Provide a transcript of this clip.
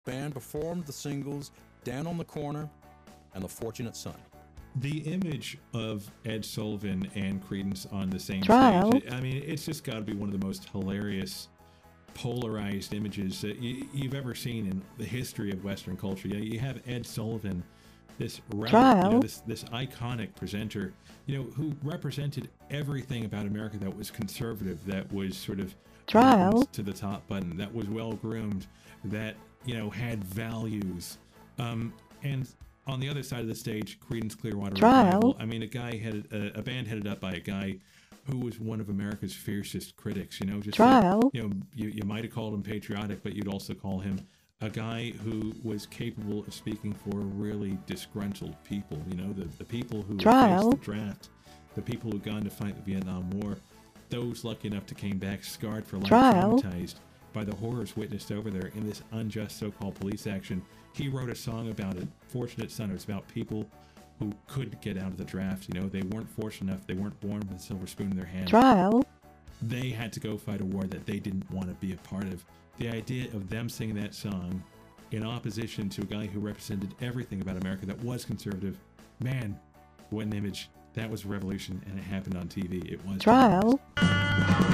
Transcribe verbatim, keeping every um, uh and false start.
Band performed the singles Down on the Corner and The Fortunate Son. The image of Ed Sullivan and Creedence on the same Trial. stage, I mean, it's just got to be one of the most hilarious, polarized images that you, you've ever seen in the history of Western culture. You, know, you have Ed Sullivan, this rebel, you know, this this iconic presenter, you know, who represented everything about America that was conservative, that was sort of Trial. groomed to the top button, that was well groomed, that, you know, had values, um, and on the other side of the stage, Creedence Clearwater Trial. Revival. I mean, a guy headed a, a band headed up by a guy who was one of America's fiercest critics. You know, just Trial. a, you know, you, you might have called him patriotic, but you'd also call him a guy who was capable of speaking for really disgruntled people. You know, the the people who Trial. faced the draft, the people who'd gone to fight the Vietnam War, those lucky enough to came back scarred for life, Trial. traumatized by the horrors witnessed over there in this unjust so-called police action. He wrote a song about it, Fortunate Son. It's about people who could get out of the draft. You know, they weren't fortunate enough. They weren't born with a silver spoon in their hand. Trial. They had to go fight a war that they didn't want to be a part of. The idea of them singing that song in opposition to a guy who represented everything about America that was conservative, man, what an image. That was a revolution, and it happened on T V. It was Trial.